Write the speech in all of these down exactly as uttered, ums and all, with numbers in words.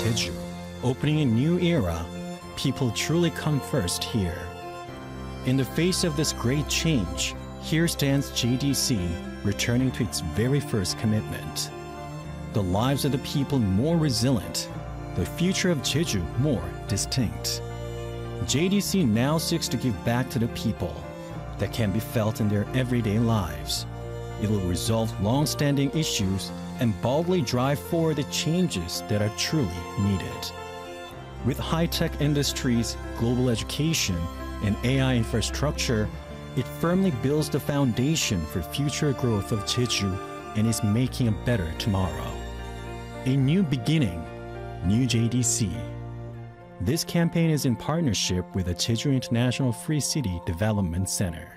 Jeju, opening a new era. People truly come first here. In the face of this great change, here stands J D C returning to its very first commitment. The lives of the people more resilient, the future of Jeju more distinct. J D C now seeks to give back to the people that can be felt in their everyday lives. It will resolve long-standing issues and boldly drive forward the changes that are truly needed. With high-tech industries, global education, and A I infrastructure, it firmly builds the foundation for future growth of Jeju and is making a better tomorrow. A new beginning, new J D C. This campaign is in partnership with the Jeju International Free City Development Center.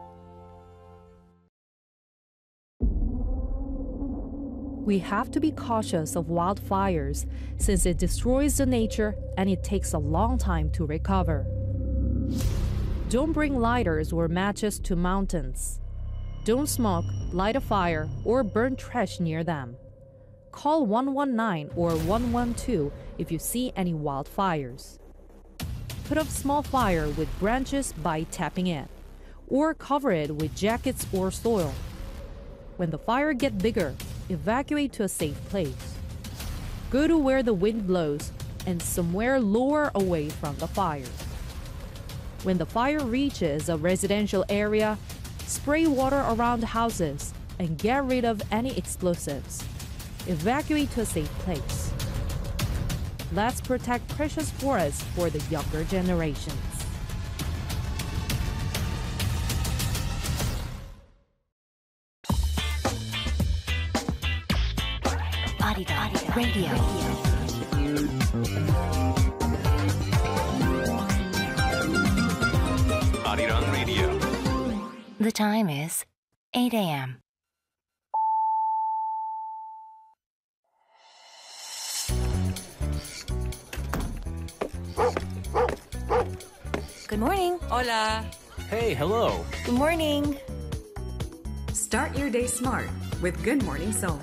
We have to be cautious of wildfires since it destroys the nature and it takes a long time to recover. Don't bring lighters or matches to mountains. Don't smoke, light a fire, or burn trash near them. Call one one nine or one one two if you see any wildfires. Put out small fire with branches by tapping it, or cover it with jackets or soil. When the fire gets bigger, evacuate to a safe place. Go to where the wind blows and somewhere lower away from the fire. When the fire reaches a residential area, spray water around houses and get rid of any explosives. Evacuate to a safe place. Let's protect precious forests for the younger generations. Arirang Radio. Arirang Radio. The time is eight a m Good morning. Hola. Hey, hello. Good morning. Start your day smart with Good Morning Seoul.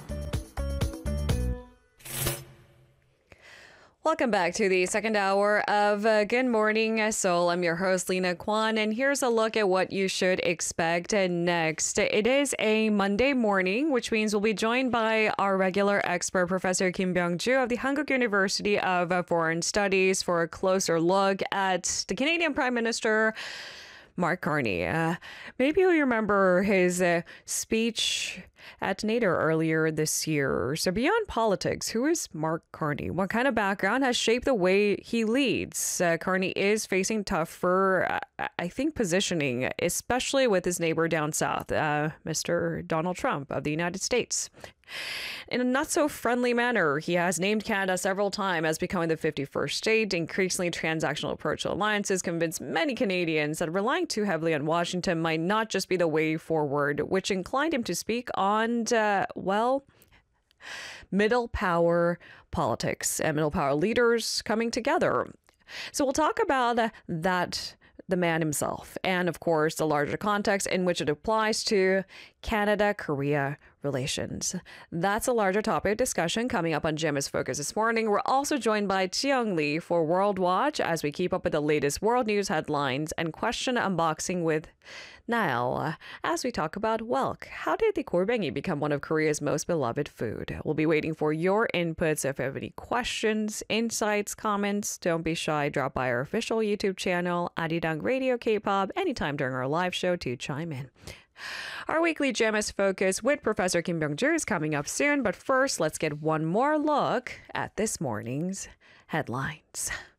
Welcome back to the second hour of uh, Good Morning Seoul. I'm your host, Lena Kwan, and here's a look at what you should expect next. It is a Monday morning, which means we'll be joined by our regular expert, Professor Kim Byung-ju of the Hankuk University of uh, Foreign Studies, for a closer look at the Canadian Prime Minister, Mark Carney. Uh, maybe you remember his uh, speech at NATO earlier this year. So beyond politics, who is Mark Carney? What kind of background has shaped the way he leads? Uh, Carney is facing tougher, uh, I think, positioning, especially with his neighbor down south, uh, Mister Donald Trump of the United States. In a not-so-friendly manner, he has named Canada several times as becoming the fifty-first state. Increasingly transactional approach to alliances convinced many Canadians that relying too heavily on Washington might not just be the way forward, which inclined him to speak on, uh, well, middle power politics and middle power leaders coming together. So we'll talk about uh, that, the man himself, and of course the larger context in which it applies to Canada-Korea relations. That's a larger topic of discussion coming up on G M S Focus this morning. We're also joined by Chiyoung Lee for World Watch as we keep up with the latest world news headlines and question unboxing with Niall as we talk about Welk. How did the korbengi become one of Korea's most beloved food? We'll be waiting for your inputs. If you have any questions, insights, comments, don't be shy. Drop by our official YouTube channel, Arirang Radio K-pop, anytime during our live show to chime in. Our weekly G M S Focus with Professor Kim Byung-ju is coming up soon, but first, let's get one more look at this morning's headlines.